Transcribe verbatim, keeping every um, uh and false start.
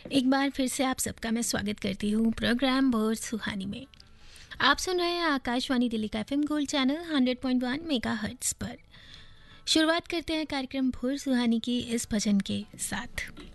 एक बार फिर से आप सबका मैं स्वागत करती हूँ प्रोग्राम भोर सुहानी में। आप सुन रहे हैं आकाशवाणी दिल्ली का FM gold channel hundred point one megahertz पर। शुरुआत करते हैं कार्यक्रम भोर सुहानी की इस भजन के साथ।